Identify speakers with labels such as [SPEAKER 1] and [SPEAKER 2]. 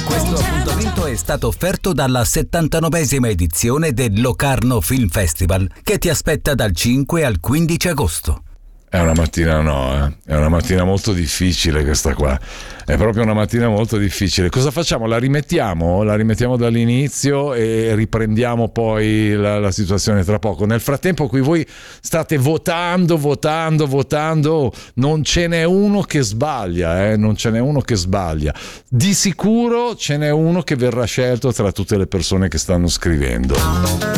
[SPEAKER 1] Questo appuntamento è stato offerto dalla 79esima edizione del Locarno Film Festival, che ti aspetta dal 5 al 15 agosto.
[SPEAKER 2] È una mattina è una mattina molto difficile questa qua, è proprio una mattina molto difficile. Cosa facciamo? La rimettiamo dall'inizio e riprendiamo poi la situazione tra poco. Nel frattempo qui voi state votando, non ce n'è uno che sbaglia, non ce n'è uno che sbaglia. Di sicuro ce n'è uno che verrà scelto tra tutte le persone che stanno scrivendo.